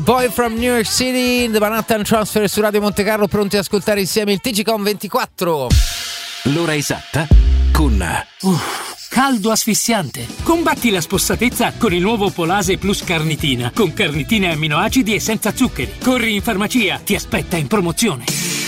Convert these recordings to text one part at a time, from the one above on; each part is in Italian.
Boy from New York City, The Manhattan Transfer su Radio Monte Carlo, pronti ad ascoltare insieme il TGcom 24. L'ora esatta con caldo asfissiante. Combatti la spossatezza con il nuovo Polase Plus Carnitina, con carnitina e amminoacidi e senza zuccheri. Corri in farmacia, ti aspetta in promozione.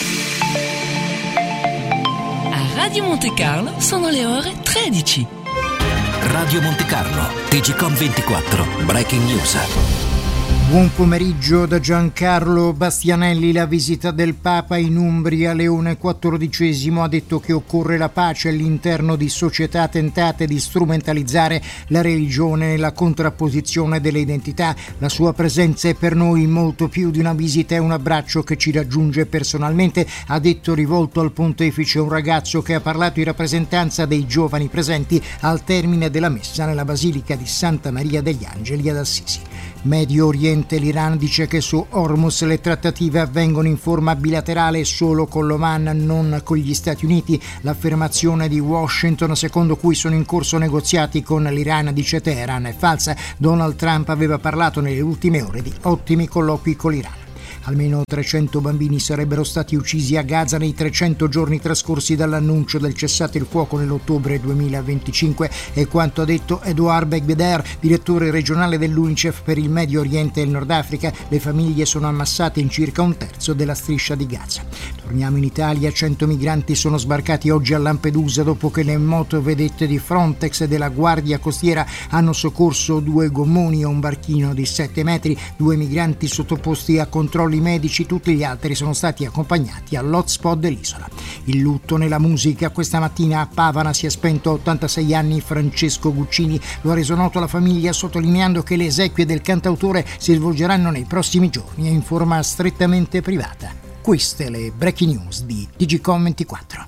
A Radio Monte Carlo sono le ore 13. Radio Monte Carlo, TGcom 24, Breaking News. Buon pomeriggio da Giancarlo Bastianelli. La visita del Papa in Umbria. Leone XIV ha detto che occorre la pace all'interno di società tentate di strumentalizzare la religione nella contrapposizione delle identità. La sua presenza è per noi molto più di una visita, è un abbraccio che ci raggiunge personalmente, ha detto rivolto al pontefice un ragazzo che ha parlato in rappresentanza dei giovani presenti al termine della messa nella Basilica di Santa Maria degli Angeli ad Assisi. Medio Oriente, l'Iran dice che su Hormuz le trattative avvengono in forma bilaterale solo con l'Oman, non con gli Stati Uniti. L'affermazione di Washington secondo cui sono in corso negoziati con l'Iran, dice Teheran, è falsa. Donald Trump aveva parlato nelle ultime ore di ottimi colloqui con l'Iran. Almeno 300 bambini sarebbero stati uccisi a Gaza nei 300 giorni trascorsi dall'annuncio del cessate il fuoco nell'ottobre 2025, è quanto ha detto Edouard Begbeder, direttore regionale dell'UNICEF per il Medio Oriente e il Nord Africa. Le famiglie sono ammassate in circa un terzo della striscia di Gaza. Torniamo in Italia. 100 migranti sono sbarcati oggi a Lampedusa dopo che le motovedette di Frontex e della Guardia Costiera hanno soccorso 2 gommoni e un barchino di 7 metri. 2 migranti sottoposti a controlli medici, tutti gli altri sono stati accompagnati all'hotspot dell'isola. Il lutto nella musica. Questa mattina a Pavana si è spento a 86 anni Francesco Guccini. Lo ha reso noto la famiglia, sottolineando che le esequie del cantautore si svolgeranno nei prossimi giorni e in forma strettamente privata. Queste le breaking news di TGcom 24.